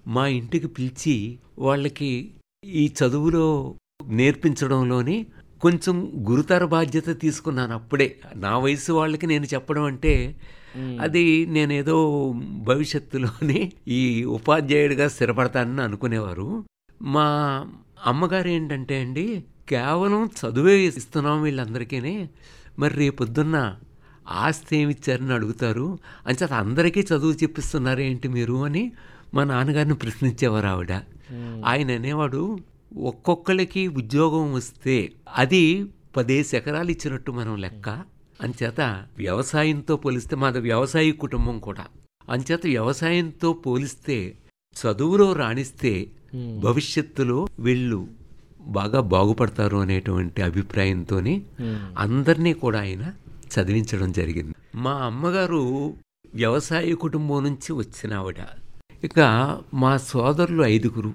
మా ఇంటికి పిలిచి వాళ్ళకి ఈ చదువులో నేర్పించడంలోని కొంచెం గురుతర బాధ్యత తీసుకున్నాను. అప్పుడే నా వయసు వాళ్ళకి నేను చెప్పడం అంటే అది నేనేదో భవిష్యత్తులోని ఈ ఉపాధ్యాయుడిగా స్థిరపడతానని అనుకునేవారు. మా అమ్మగారు ఏంటంటే అండి, కేవలం చదువే ఇస్తున్నాం వీళ్ళందరికీ, మరి రేపొద్దున్న ఆస్తి ఏమిచ్చారని అడుగుతారు, అంచేత అందరికీ చదువు చెప్పిస్తున్నారు ఏంటి మీరు అని మా నాన్నగారిని ప్రశ్నించేవారు ఆవిడ. ఆయన అనేవాడు, ఒక్కొక్కరికి ఉద్యోగం వస్తే అది 10 ఎకరాలు ఇచ్చినట్టు మనం లెక్క. అంచేత వ్యవసాయంతో పోలిస్తే మాది వ్యవసాయ కుటుంబం కూడా, అంచేత వ్యవసాయంతో పోలిస్తే చదువులో రాణిస్తే భవిష్యత్తులో వీళ్ళు బాగా బాగుపడతారు అనేటువంటి అభిప్రాయంతో అందరినీ కూడా ఆయన చదివించడం జరిగింది. మా అమ్మగారు వ్యవసాయ కుటుంబం నుంచి వచ్చిన ఆవిడ. ఇక మా సోదరులు 5,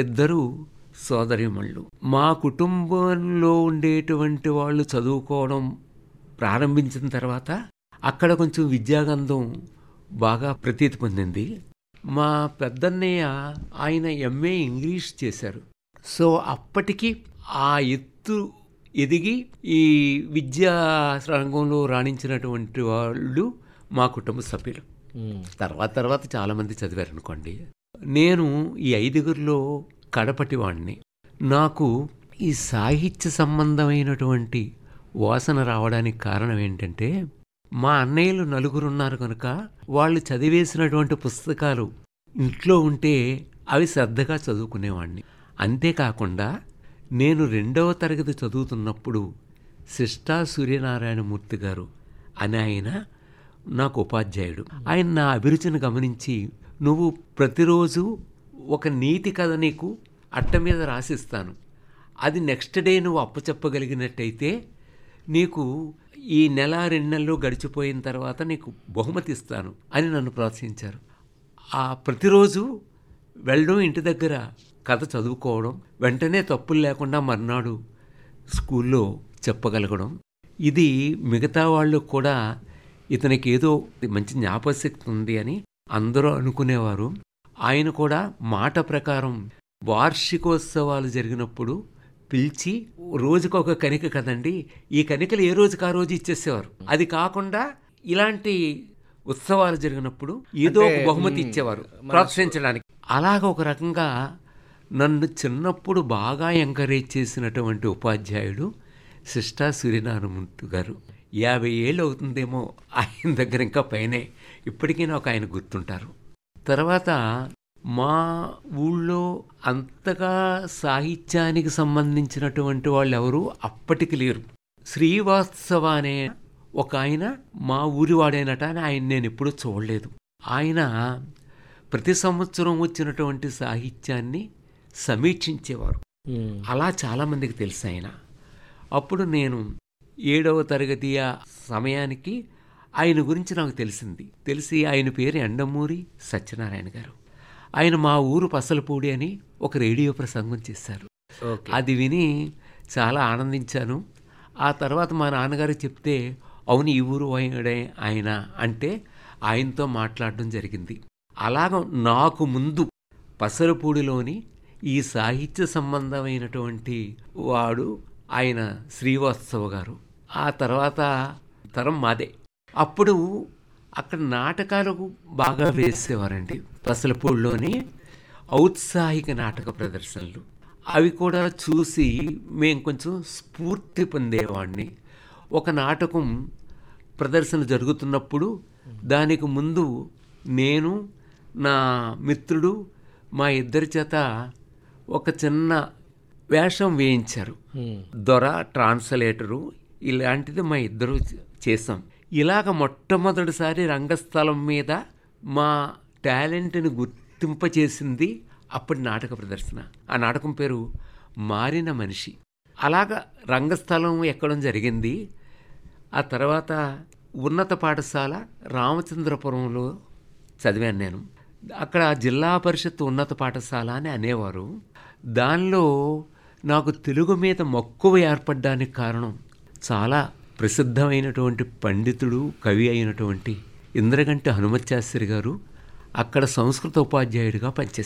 2 సోదరీమణులు. మా కుటుంబంలో ఉండేటువంటి వాళ్ళు చదువుకోవడం ప్రారంభించిన తర్వాత అక్కడ కొంచెం విద్యాగంధం బాగా ప్రతీతి పొందింది. మా పెద్దన్నయ్య ఆయన MA ఇంగ్లీష్ చేశారు. సో అప్పటికి ఆ ఎత్తు ఎదిగి ఈ విద్యా రంగంలో రాణించినటువంటి వాళ్ళు మా కుటుంబ సభ్యులు. తర్వాత చాలామంది చదివారు అనుకోండి. నేను ఈ 5 కడపటి వాడిని. నాకు ఈ సాహిత్య సంబంధమైనటువంటి వాసన రావడానికి కారణం ఏంటంటే, మా అన్నయ్యలు 4 ఉన్నారు కనుక వాళ్ళు చదివేసినటువంటి పుస్తకాలు ఇంట్లో ఉంటే అవి శ్రద్ధగా చదువుకునేవాడిని. అంతేకాకుండా నేను 2వ తరగతి చదువుతున్నప్పుడు శిష్టా సూర్యనారాయణమూర్తి గారు అని ఆయన నాకు ఉపాధ్యాయుడు. ఆయన నా అభిరుచిని గమనించి, నువ్వు ప్రతిరోజు ఒక నీతి కథ నీకు అట్ట మీద రాసిస్తాను, అది నెక్స్ట్ డే నువ్వు అప్పచెప్పగలిగినట్టయితే నీకు ఈ 1-2 నెలలు గడిచిపోయిన తర్వాత నీకు బహుమతి ఇస్తాను అని నన్ను ప్రోత్సహించారు. ఆ ప్రతిరోజు వెళ్ళడం, ఇంటి దగ్గర కథ చదువుకోవడం, వెంటనే తప్పులు లేకుండా మర్నాడు స్కూల్లో చెప్పగలగడం, ఇది మిగతా వాళ్ళు కూడా ఇతనికి ఏదో మంచి జ్ఞాపకశక్తి ఉంది అని అందరూ అనుకునేవారు. ఆయన కూడా మాట ప్రకారం వార్షికోత్సవాలు జరిగినప్పుడు పిలిచి రోజుకొక కణిక కదండి, ఈ కణికలు ఏ రోజుకి ఆ రోజు ఇచ్చేసేవారు. అది కాకుండా ఇలాంటి ఉత్సవాలు జరిగినప్పుడు ఏదో ఒక బహుమతి ఇచ్చేవారు ప్రోత్సహించడానికి. అలాగ ఒక రకంగా నన్ను చిన్నప్పుడు బాగా ఎంకరేజ్ చేసినటువంటి ఉపాధ్యాయుడు శిష్టా సూర్యనారాయణమూర్తి గారు. 50 ఏళ్ళు అవుతుందేమో ఆయన దగ్గర, ఇంకా పైనే. ఇప్పటికీ నాకు ఆయన గుర్తుంటారు. తర్వాత మా ఊళ్ళో అంతగా సాహిత్యానికి సంబంధించినటువంటి వాళ్ళు ఎవరు అప్పటికి లేరు. శ్రీవాత్సవ అనే ఒక ఆయన మా ఊరివాడైనట అని ఆయన నేను ఎప్పుడూ చూడలేదు. ఆయన ప్రతి సంవత్సరం వచ్చినటువంటి సాహిత్యాన్ని సమీక్షించేవారు. అలా చాలామందికి తెలుసు ఆయన. అప్పుడు నేను 7వ తరగతి ఆ సమయానికి ఆయన గురించి నాకు తెలిసి ఆయన పేరు ఎండమూరి సత్యనారాయణ గారు. ఆయన మా ఊరు పసలపూడి అని ఒక రేడియో ప్రసంగం చేశారు. అది విని చాలా ఆనందించాను. ఆ తర్వాత మా నాన్నగారు చెప్తే, అవును ఈ ఊరు ఆయన అంటే ఆయనతో మాట్లాడడం జరిగింది. అలాగ నాకు ముందు పసలపూడిలోని ఈ సాహిత్య సంబంధమైనటువంటి వాడు ఆయన శ్రీవాత్సవ గారు. ఆ తర్వాత తరం మాదే. అప్పుడు అక్కడ నాటకాలు బాగా వేసేవారండి. పసలపూడిలోని ఔత్సాహిక నాటక ప్రదర్శనలు అవి కూడా చూసి మేము కొంచెం స్ఫూర్తి పొందేవాడిని. ఒక నాటకం ప్రదర్శన జరుగుతున్నప్పుడు దానికి ముందు నేను, నా మిత్రుడు, మా ఇద్దరి చేత ఒక చిన్న వేషం వేయించారు. దొర, ట్రాన్స్లేటరు, ఇలాంటిది మా ఇద్దరు చేసాం. ఇలాగ మొట్టమొదటిసారి రంగస్థలం మీద మా టాలెంట్ని గుర్తింపచేసింది అప్పటి నాటక ప్రదర్శన. ఆ నాటకం పేరు మారిన మనిషి. అలాగ రంగస్థలం ఎక్కడం జరిగింది. ఆ తర్వాత ఉన్నత పాఠశాల రామచంద్రపురంలో చదివాను నేను. అక్కడ జిల్లా పరిషత్ ఉన్నత పాఠశాల అని అనేవారు. దానిలో నాకు తెలుగు మీద మక్కువ ఏర్పడడానికి కారణం చాలా ప్రసిద్ధమైనటువంటి పండితుడు, కవి అయినటువంటి ఇంద్రగంటి హనుమత్ శాస్త్రి గారు అక్కడ సంస్కృత ఉపాధ్యాయుడిగా పనిచేశారు.